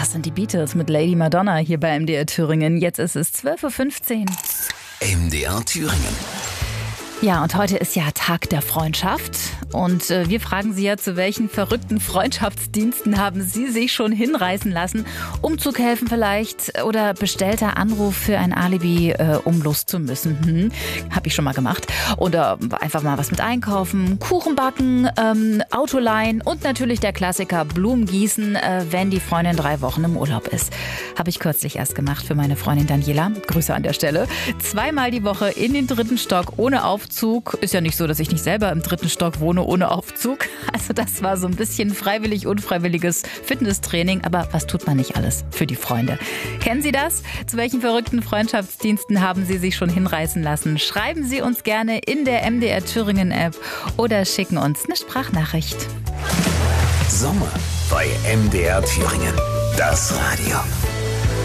Das sind die Beatles mit Lady Madonna hier bei MDR Thüringen. Jetzt ist es 12.15 Uhr. MDR Thüringen. Ja, und heute ist ja Tag der Freundschaft. Und wir fragen Sie ja, zu welchen verrückten Freundschaftsdiensten haben Sie sich schon hinreißen lassen? Umzug helfen vielleicht oder bestellter Anruf für ein Alibi, um los zu müssen. Hab ich schon mal gemacht. Oder einfach mal was mit einkaufen, Kuchen backen, Auto leihen und natürlich der Klassiker Blumen gießen, wenn die Freundin 3 Wochen im Urlaub ist. Habe ich kürzlich erst gemacht für meine Freundin Daniela. Grüße an der Stelle. 2-mal die Woche in den 3. Stock ohne Aufzug. Ist ja nicht so, dass ich nicht selber im 3. Stock wohne ohne Aufzug. Also das war so ein bisschen freiwillig-unfreiwilliges Fitnesstraining. Aber was tut man nicht alles für die Freunde? Kennen Sie das? Zu welchen verrückten Freundschaftsdiensten haben Sie sich schon hinreißen lassen? Schreiben Sie uns gerne in der MDR Thüringen App oder schicken uns eine Sprachnachricht. Sommer bei MDR Thüringen. Das Radio.